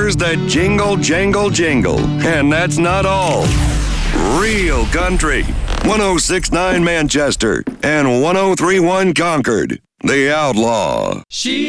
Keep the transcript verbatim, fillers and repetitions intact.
numbers that jingle, jangle, jingle. And that's not all. Real country. one oh six point nine Manchester and one oh three point one Concord. The Outlaw. She